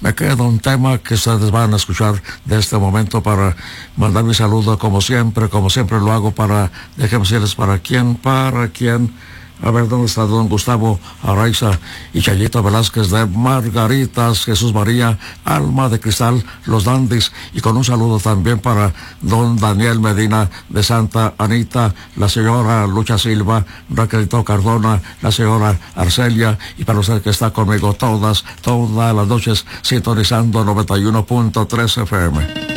me queda un tema que ustedes van a escuchar de este momento para mandar mi saludo como siempre lo hago para, déjenme decirles para quién, a ver, ¿dónde está don Gustavo Araiza y Chayito Velázquez de Margaritas, Jesús María, Alma de Cristal, Los Dandis, y con un saludo también para don Daniel Medina de Santa Anita, la señora Lucha Silva, Raquelito Cardona, la señora Arcelia, y para usted que está conmigo todas las noches sintonizando 91.3 FM.